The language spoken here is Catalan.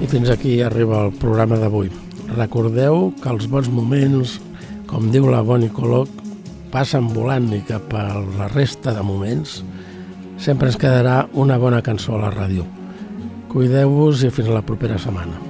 I fins aquí arriba el programa d'avui. Recordeu que els bons moments, com diu la Bonnie Colloc, passen volant i que per la resta de moments sempre ens quedarà una bona cançó a la ràdio. Cuideu-vos i fins la propera setmana.